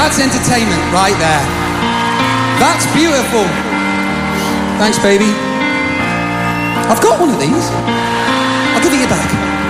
That's entertainment right there. That's beautiful. Thanks, baby. I've got one of these. I'll give it you back.